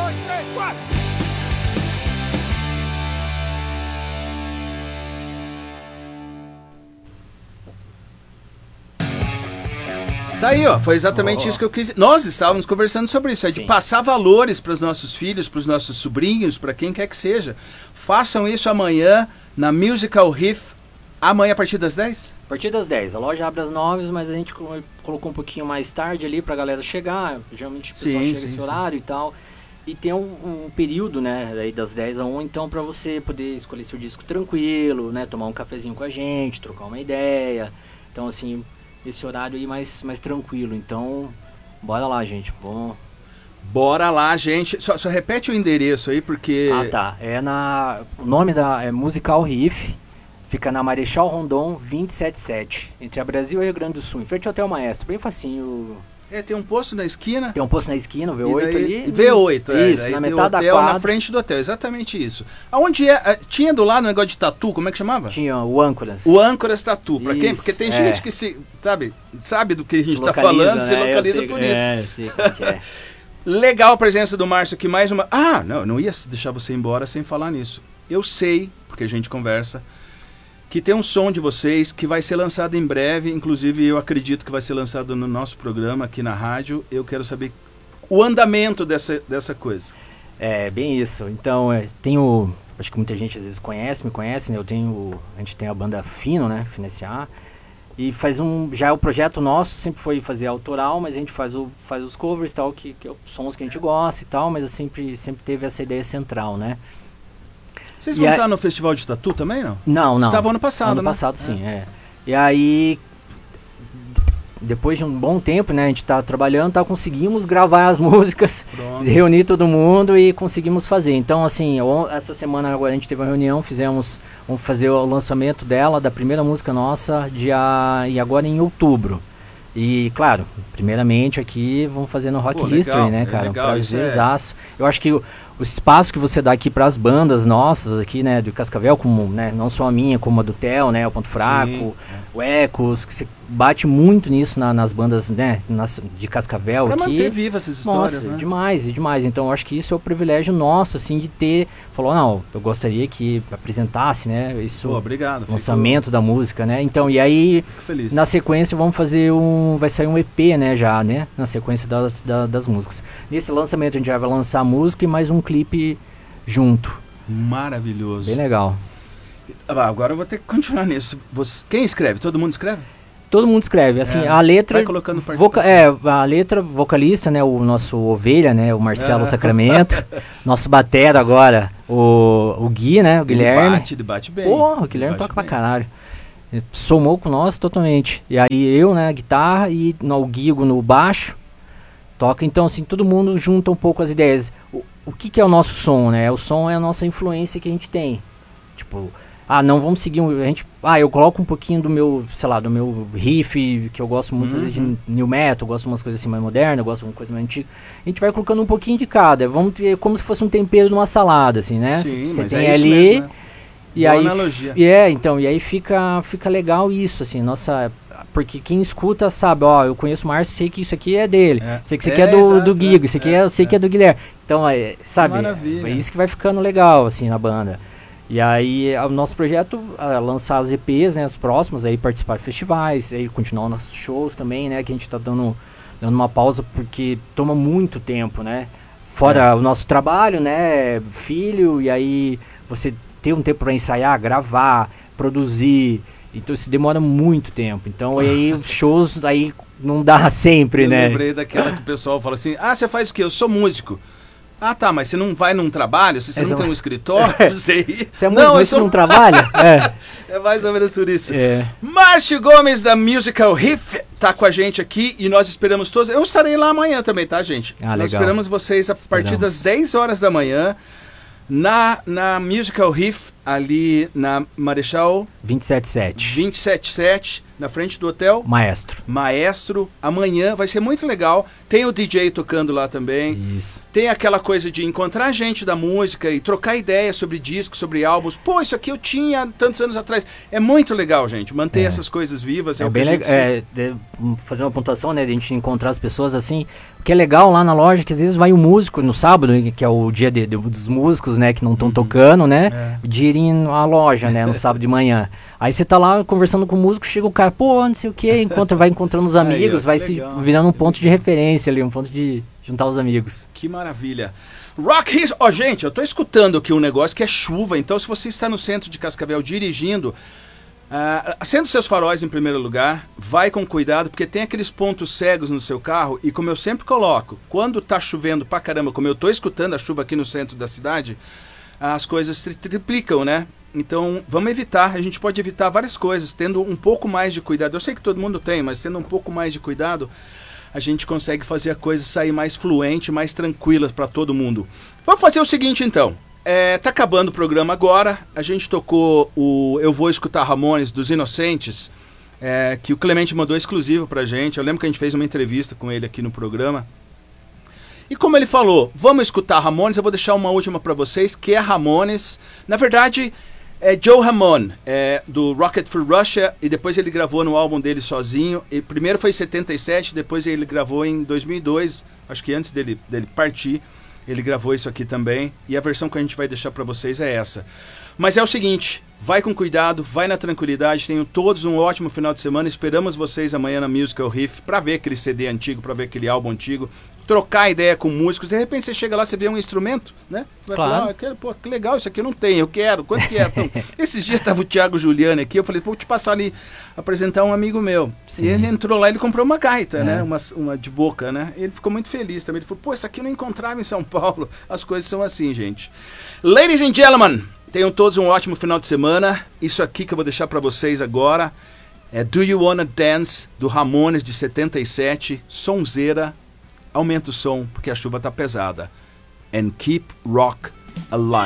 2, 3, 4. Tá aí, ó, foi exatamente isso que eu quis. Nós estávamos conversando sobre isso, de passar valores para os nossos filhos, para os nossos sobrinhos, para quem quer que seja. Façam isso amanhã na Musical Riff, amanhã a partir das 10? A partir das 10. A loja abre às 9, mas a gente colocou um pouquinho mais tarde ali pra galera chegar. Geralmente o pessoal chega esse horário e tal. E tem um período, né, aí das 10 a 1, então pra você poder escolher seu disco tranquilo, né, tomar um cafezinho com a gente, trocar uma ideia. Então, assim, esse horário aí mais tranquilo. Então, bora lá, gente. Vamos... Bora lá, gente. Só repete o endereço aí, porque... Ah, tá. O nome é Musical Riff. Fica na Marechal Rondon 277, entre a Brasil e Rio Grande do Sul, em frente ao Hotel Maestro, bem facinho. Tem um posto na esquina. Tem um posto na esquina, o V8 ali. V8, isso, na metade da hotel, quadra. na frente do hotel, exatamente isso. Aonde é? Tinha do lado um negócio de tatu, como é que chamava? Tinha o Âncoras. O Âncoras Tatu, pra quem? Isso, Porque tem gente que sabe do que a gente tá falando, se localiza por isso. Sei que é. Legal a presença do Márcio aqui, mais uma... Ah, não ia deixar você ir embora sem falar nisso. Eu sei, porque a gente conversa, que tem um som de vocês que vai ser lançado em breve, inclusive eu acredito que vai ser lançado no nosso programa aqui na rádio. Eu quero saber o andamento dessa coisa. É, bem isso. Então, acho que muita gente às vezes me conhece, né? A gente tem a banda Fino, né? Fino S.A. E já é o projeto nosso, sempre foi fazer autoral, mas a gente faz os covers e tal, que é os sons que a gente gosta e tal, mas sempre teve essa ideia central, né? Vocês vão estar no Festival de Tatu também, não? Não. Vocês estavam ano passado, né? Ano passado, sim, E aí, depois de um bom tempo, né, a gente tá trabalhando, conseguimos gravar as músicas, reunir todo mundo e conseguimos fazer. Então, assim, essa semana agora a gente teve uma reunião, vamos fazer o lançamento da primeira música nossa, e agora em outubro. E, claro, primeiramente aqui, vamos fazer no Rock History, né, cara? Um prazerzaço. Eu acho que o espaço que você dá aqui para as bandas nossas aqui, né, do Cascavel, como, né, não só a minha, como a do Theo, né, o Ponto Fraco, o Ecos, que você bate muito nisso nas bandas, né, de Cascavel pra aqui. Pra manter vivas essas histórias, nossa, né? Demais. Então, eu acho que isso é o privilégio nosso, assim, de ter... Não, eu gostaria que apresentasse, né, isso... Obrigado. Lançamento da música, né? Então, e aí, na sequência, vamos fazer vai sair um EP, né, já, né, na sequência das músicas. Nesse lançamento, a gente já vai lançar a música e mais um clipe junto. Maravilhoso. Bem legal. Agora eu vou ter que continuar nisso. Quem escreve? Todo mundo escreve? Todo mundo escreve. Assim, a letra... Vai colocando participação. A letra, vocalista, né, o nosso ovelha, né, o Marcelo Sacramento. Nosso batero agora, o Gui, né, o Guilherme. Ele bate bem. Porra, o Guilherme toca pra caralho. Somou com nós totalmente. E aí eu, né, guitarra e o Guigo no baixo. Toca, então assim, todo mundo junta um pouco as ideias. O que é o nosso som, né? O som é a nossa influência que a gente tem. Tipo, não vamos seguir eu coloco um pouquinho do meu, sei lá, do meu riff, que eu gosto muito às vezes de new metal, gosto de umas coisas assim mais modernas, gosto de uma coisa mais antiga. A gente vai colocando um pouquinho de cada. Vamos ter como se fosse um tempero de uma salada, assim, né? Sim, você mas tem é ali. Isso mesmo, né? E boa aí, analogia. Então, e aí fica legal isso, assim, porque quem escuta sabe, eu conheço o Márcio, sei que isso aqui é dele, sei que isso aqui é do Guigo, isso aqui eu sei que é do Guilherme. Então, sabe, é isso que vai ficando legal, assim, na banda. E aí, o nosso projeto é lançar as EPs, né, os próximos, aí participar de festivais, aí continuar nossos shows também, né, que a gente tá dando uma pausa porque toma muito tempo, né, fora o nosso trabalho, né, filho, e aí você ter um tempo para ensaiar, gravar, produzir, então isso demora muito tempo. Então aí os shows aí não dá sempre, né? Eu lembrei daquela que o pessoal fala assim, você faz o quê? Eu sou músico. Tá, mas você não vai num trabalho? Se você não tem um escritório, você é músico, mas você não trabalha? É mais ou menos por isso. Márcio Gomes da Musical Riff tá com a gente aqui e nós esperamos todos. Eu estarei lá amanhã também, tá, gente? Nós legal. Esperamos vocês a partir das 10 horas da manhã. Na Musical Riff, ali na Marechal 277, na frente do hotel Maestro. Amanhã vai ser muito legal. Tem o DJ tocando lá também. Isso. Tem aquela coisa de encontrar gente da música e trocar ideias sobre discos, sobre álbuns. Pô, isso aqui eu tinha tantos anos atrás. É muito legal, gente. Manter essas coisas vivas. É bem legal. Fazer uma pontuação, né? De a gente encontrar as pessoas assim. O que é legal lá na loja, que às vezes vai um músico no sábado, que é o dia dos músicos, né? Que não estão tocando, né? O dia ir à loja, né? No sábado de manhã. Aí você tá lá conversando com o músico, chega o cara, pô, não sei o que, vai encontrando os amigos, vai se virando um ponto de referência ali, um ponto de juntar os amigos. Que maravilha. Rock His... gente, eu tô escutando aqui um negócio que é chuva, então se você está no centro de Cascavel dirigindo, acenda os seus faróis em primeiro lugar, vai com cuidado, porque tem aqueles pontos cegos no seu carro, e como eu sempre coloco, quando tá chovendo pra caramba, como eu tô escutando a chuva aqui no centro da cidade, as coisas triplicam, né? Então, vamos evitar, a gente pode evitar várias coisas, tendo um pouco mais de cuidado. Eu sei que todo mundo tem, mas tendo um pouco mais de cuidado, a gente consegue fazer a coisa sair mais fluente, mais tranquila para todo mundo. Vamos fazer o seguinte, então. Tá acabando o programa agora, a gente tocou o Eu Vou Escutar Ramones dos Inocentes, que o Clemente mandou exclusivo pra gente. Eu lembro que a gente fez uma entrevista com ele aqui no programa. E como ele falou, vamos escutar Ramones, eu vou deixar uma última para vocês, que é Ramones. Na verdade, é Joe Ramone, do Rocket for Russia, e depois ele gravou no álbum dele sozinho. E primeiro foi em 77, depois ele gravou em 2002, acho que antes dele partir, ele gravou isso aqui também. E a versão que a gente vai deixar para vocês é essa. Mas é o seguinte, vai com cuidado, vai na tranquilidade, tenham todos um ótimo final de semana. Esperamos vocês amanhã na Musical Riff para ver aquele CD antigo, para ver aquele álbum antigo. Trocar ideia com músicos, de repente você chega lá, você vê um instrumento, né? Você vai falar, pô, que legal, isso aqui eu não tenho, eu quero, quanto que é? Então, esses dias estava o Thiago Giuliani aqui, eu falei, vou te passar ali, apresentar um amigo meu. Sim. E ele entrou lá, ele comprou uma gaita, né? Uma de boca, né? Ele ficou muito feliz também, ele falou, pô, isso aqui eu não encontrava em São Paulo. As coisas são assim, gente. Ladies and gentlemen, tenham todos um ótimo final de semana. Isso aqui que eu vou deixar para vocês agora é Do You Wanna Dance, do Ramones, de 77, sonzeira. Aumenta o som, porque a chuva tá pesada. And keep rock alive.